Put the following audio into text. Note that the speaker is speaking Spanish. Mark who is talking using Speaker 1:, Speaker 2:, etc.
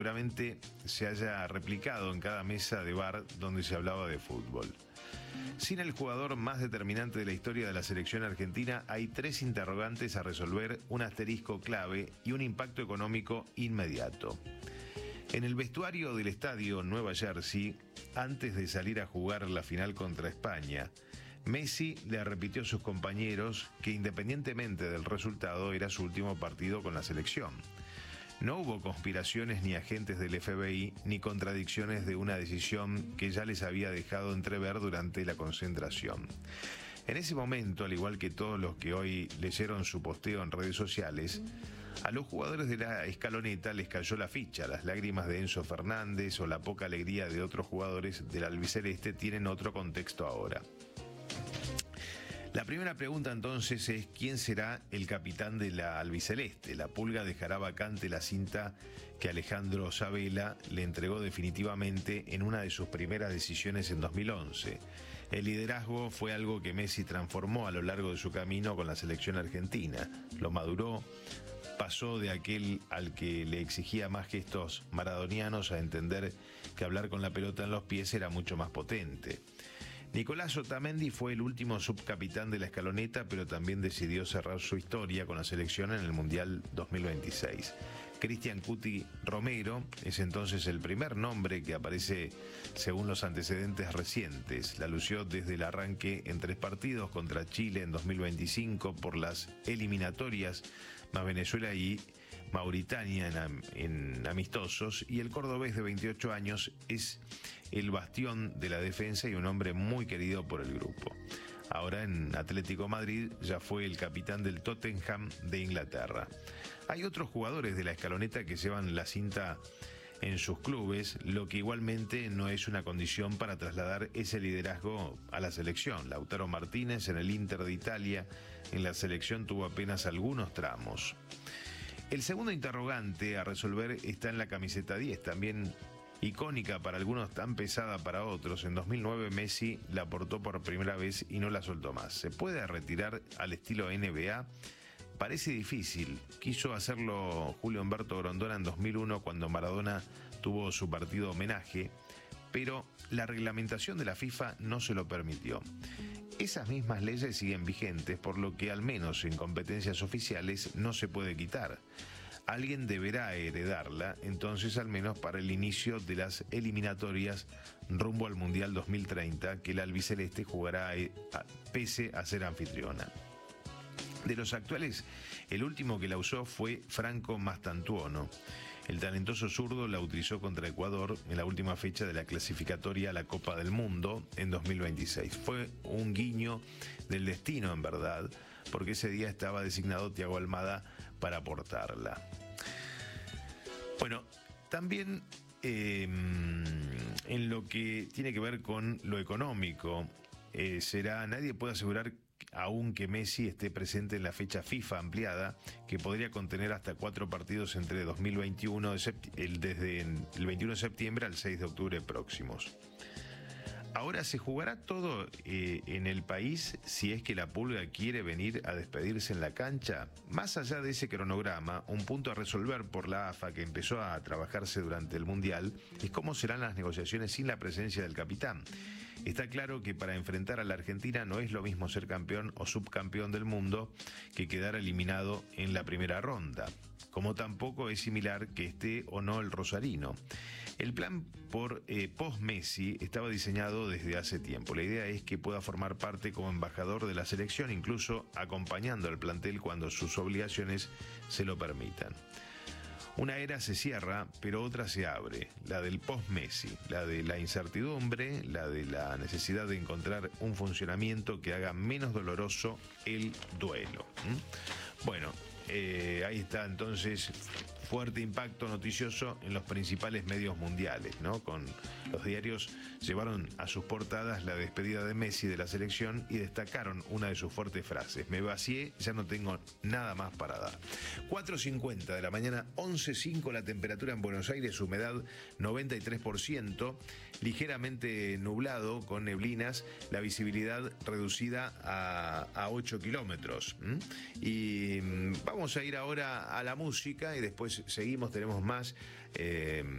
Speaker 1: seguramente se haya replicado en cada mesa de bar donde se hablaba de fútbol. Sin el jugador más determinante de la historia de la selección argentina, hay tres interrogantes a resolver, un asterisco clave y un impacto económico inmediato. En el vestuario del estadio Nueva Jersey, antes de salir a jugar la final contra España, Messi le repitió a sus compañeros que independientemente del resultado era su último partido con la selección. No hubo conspiraciones ni agentes del FBI ni contradicciones de una decisión que ya les había dejado entrever durante la concentración. En ese momento, al igual que todos los que hoy leyeron su posteo en redes sociales, a los jugadores de la escaloneta les cayó la ficha. Las lágrimas de Enzo Fernández o la poca alegría de otros jugadores del albiceleste tienen otro contexto ahora. La primera pregunta entonces es: ¿quién será el capitán de la albiceleste? La Pulga dejará vacante la cinta que Alejandro Sabella le entregó definitivamente en una de sus primeras decisiones en 2011. El liderazgo fue algo que Messi transformó a lo largo de su camino con la selección argentina. Lo maduró, pasó de aquel al que le exigía más gestos maradonianos a entender que hablar con la pelota en los pies era mucho más potente. Nicolás Otamendi fue el último subcapitán de la escaloneta, pero también decidió cerrar su historia con la selección en el Mundial 2026. Cristian Cuti Romero es entonces el primer nombre que aparece según los antecedentes recientes. La lució desde el arranque en 3 partidos contra Chile en 2025 por las eliminatorias, más Venezuela y Mauritania en amistosos, y el cordobés de 28 años es el bastión de la defensa y un hombre muy querido por el grupo. Ahora en Atlético Madrid ya fue el capitán del Tottenham de Inglaterra. Hay otros jugadores de la escaloneta que llevan la cinta en sus clubes, lo que igualmente no es una condición para trasladar ese liderazgo a la selección. Lautaro Martínez en el Inter de Italia, en la selección tuvo apenas algunos tramos. El segundo interrogante a resolver está en la camiseta 10, también icónica para algunos, tan pesada para otros. En 2009 Messi la portó por primera vez y no la soltó más. ¿Se puede retirar al estilo NBA? Parece difícil. Quiso hacerlo Julio Humberto Grondona en 2001 cuando Maradona tuvo su partido homenaje, pero la reglamentación de la FIFA no se lo permitió. Esas mismas leyes siguen vigentes, por lo que al menos en competencias oficiales no se puede quitar. Alguien deberá heredarla, entonces, al menos para el inicio de las eliminatorias rumbo al Mundial 2030, que la albiceleste jugará pese a ser anfitriona. De los actuales, el último que la usó fue Franco Mastantuono. El talentoso zurdo la utilizó contra Ecuador en la última fecha de la clasificatoria a la Copa del Mundo en 2026. Fue un guiño del destino, en verdad, porque ese día estaba designado Thiago Almada para portarla. Bueno, también en lo que tiene que ver con lo económico, nadie puede asegurar aún que Messi esté presente en la fecha FIFA ampliada, que podría contener hasta 4 partidos entre 2021, desde el 21 de septiembre al 6 de octubre próximos. Ahora, ¿se jugará todo en el país si es que la Pulga quiere venir a despedirse en la cancha? Más allá de ese cronograma, un punto a resolver por la AFA, que empezó a trabajarse durante el Mundial, es cómo serán las negociaciones sin la presencia del capitán. Está claro que para enfrentar a la Argentina no es lo mismo ser campeón o subcampeón del mundo que quedar eliminado en la primera ronda, como tampoco es similar que esté o no el rosarino. El plan por post-Messi estaba diseñado desde hace tiempo. La idea es que pueda formar parte como embajador de la selección, incluso acompañando al plantel cuando sus obligaciones se lo permitan. Una era se cierra, pero otra se abre, la del post-Messi, la de la incertidumbre, la de la necesidad de encontrar un funcionamiento que haga menos doloroso el duelo. Bueno, ahí está entonces fuerte impacto noticioso en los principales medios mundiales, ¿no? Con los diarios llevaron a sus portadas la despedida de Messi de la selección y destacaron una de sus fuertes frases: me vacié, ya no tengo nada más para dar. 4:50 de la mañana, 11:05 la temperatura en Buenos Aires, humedad 93%, ligeramente nublado con neblinas, la visibilidad reducida a 8 kilómetros. Y vamos a ir ahora a la música y después después seguimos, tenemos más.